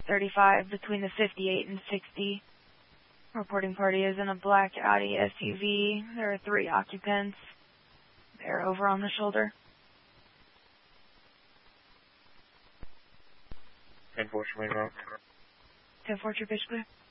35 between the 58 and 60. Reporting party is in a black Audi SUV. There are 3 occupants. They're over on the shoulder. 10-4, True Main Route. 10-4, True Pitch Clear.